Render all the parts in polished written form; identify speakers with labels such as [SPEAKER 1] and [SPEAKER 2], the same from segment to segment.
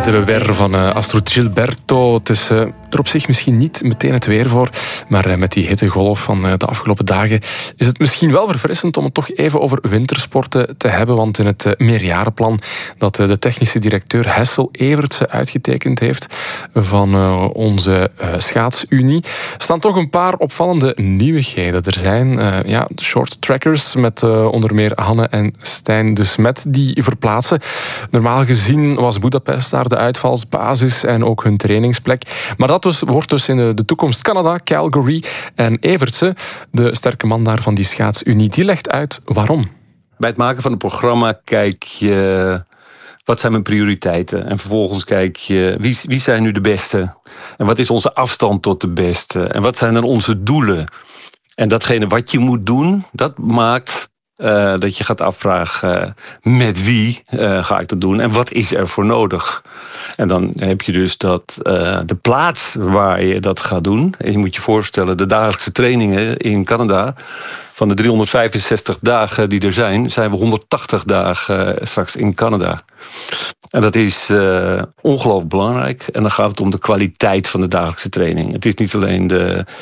[SPEAKER 1] hebben we weer van Astrid Gilberto. Het is er op zich misschien niet meteen het weer voor, maar met die hittegolf van de afgelopen dagen is het misschien wel verfrissend om het toch even over wintersporten te hebben, want in het meerjarenplan dat de technische directeur Hessel Evertse uitgetekend heeft van onze schaatsunie, staan toch een paar opvallende nieuwigheden. Er zijn de short trackers met onder meer Hanne en Stijn de Smet die verplaatsen. Normaal gezien was Budapest daar de uitvalsbasis en ook hun trainingsplek. Maar dat wordt dus in de toekomst Canada, Calgary. En Evertse, de sterke man daar van die schaatsunie, die legt uit waarom.
[SPEAKER 2] Bij het maken van een programma kijk je wat zijn mijn prioriteiten. En vervolgens kijk je wie zijn nu de beste. En wat is onze afstand tot de beste. En wat zijn dan onze doelen. En datgene wat je moet doen, dat maakt dat je gaat afvragen met wie ga ik dat doen en wat is er voor nodig. En dan heb je dus de plaats waar je dat gaat doen. En je moet je voorstellen, de dagelijkse trainingen in Canada, van de 365 dagen die er zijn we 180 dagen straks in Canada. En dat is ongelooflijk belangrijk. En dan gaat het om de kwaliteit van de dagelijkse training. Het is niet alleen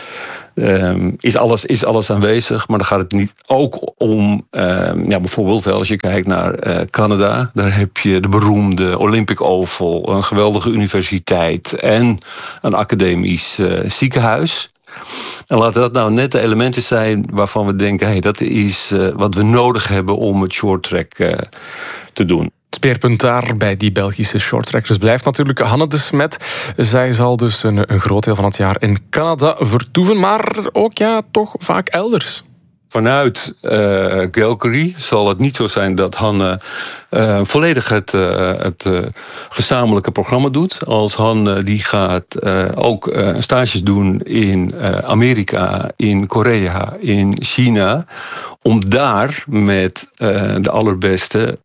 [SPEAKER 2] is alles aanwezig, maar dan gaat het niet ook om bijvoorbeeld als je kijkt naar Canada, daar heb je de beroemde Olympic Oval, een geweldige universiteit en een academisch ziekenhuis. En laten dat nou net de elementen zijn waarvan we denken, dat is wat we nodig hebben om het shorttrack te doen.
[SPEAKER 1] Het speerpunt daar bij die Belgische shorttrackers blijft natuurlijk Hanne de Smet. Zij zal dus een groot deel van het jaar in Canada vertoeven, maar ook toch vaak elders.
[SPEAKER 2] Vanuit Calgary zal het niet zo zijn dat Hanne volledig het gezamenlijke programma doet. Als Hanne die gaat ook stages doen in Amerika, in Korea, in China, om daar met de allerbeste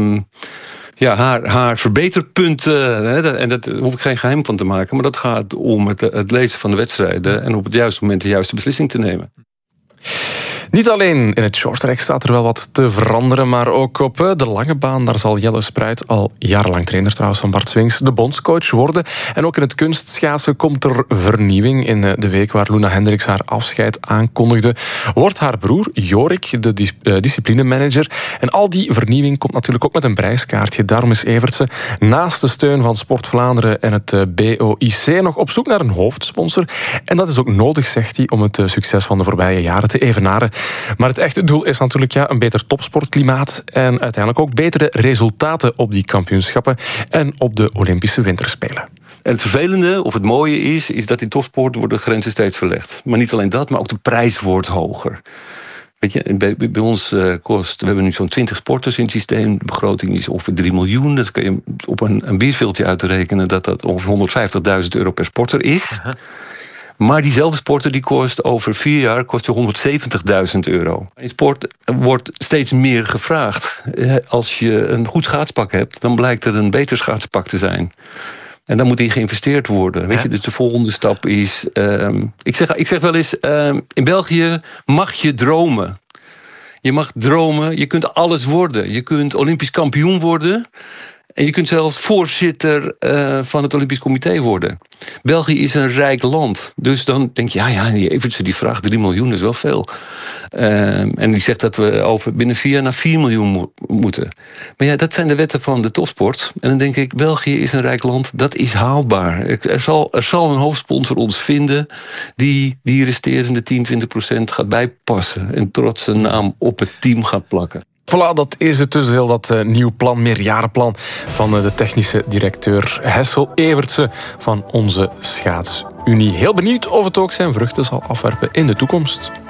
[SPEAKER 2] haar verbeterpunten, en daar hoef ik geen geheim van te maken, maar dat gaat om het lezen van de wedstrijden en op het juiste moment de juiste beslissing te nemen.
[SPEAKER 1] Niet alleen in het shorttrack staat er wel wat te veranderen, maar ook op de lange baan. Daar zal Jelle Spruit, al jarenlang trainer trouwens van Bart Swings, de bondscoach worden. En ook in het kunstschaatsen komt er vernieuwing. In de week waar Luna Hendricks haar afscheid aankondigde, wordt haar broer Jorik de disciplinemanager. En al die vernieuwing komt natuurlijk ook met een prijskaartje. Daarom is Evertse naast de steun van Sport Vlaanderen en het BOIC nog op zoek naar een hoofdsponsor. En dat is ook nodig, zegt hij, om het succes van de voorbije jaren te evenaren. Maar het echte doel is natuurlijk een beter topsportklimaat en uiteindelijk ook betere resultaten op die kampioenschappen en op de Olympische Winterspelen.
[SPEAKER 2] En het vervelende, of het mooie is dat in topsport worden de grenzen steeds verlegd. Maar niet alleen dat, maar ook de prijs wordt hoger. Weet je, bij ons kost, we hebben nu zo'n 20 sporters in het systeem. De begroting is ongeveer 3 miljoen. Dat kun je op een bierveeltje uitrekenen dat ongeveer €150.000 per sporter is. Uh-huh. Maar diezelfde sporter die kost over 4 jaar €170.000. In sport wordt steeds meer gevraagd. Als je een goed schaatspak hebt, dan blijkt er een beter schaatspak te zijn. En dan moet in geïnvesteerd worden. Weet je? Dus de volgende stap is... Ik zeg wel eens, in België mag je dromen. Je mag dromen, je kunt alles worden. Je kunt Olympisch kampioen worden. En je kunt zelfs voorzitter van het Olympisch Comité worden. België is een rijk land. Dus dan denk je, die Evertse die vraagt 3 miljoen, is wel veel. En die zegt dat we binnen 4 jaar naar 4 miljoen moeten. Maar dat zijn de wetten van de topsport. En dan denk ik, België is een rijk land, dat is haalbaar. Er zal een hoofdsponsor ons vinden die resterende 10-20% gaat bijpassen. En trots zijn naam op het team gaat plakken.
[SPEAKER 1] Voilà, dat is het dus, heel dat nieuw plan, meerjarenplan van de technische directeur Hessel Evertse van onze schaatsunie. Heel benieuwd of het ook zijn vruchten zal afwerpen in de toekomst.